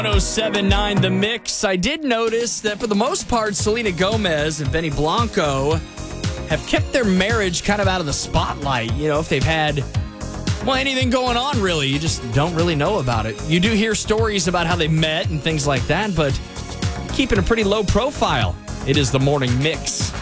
1079 The Mix. I did notice that for the most part, Selena Gomez and Benny Blanco have kept their marriage kind of out of the spotlight. You know, if they've had, well, anything going on, really. You just don't really know about it. You do hear stories about how they met and things like that, but keeping a pretty low profile. It is the Morning Mix.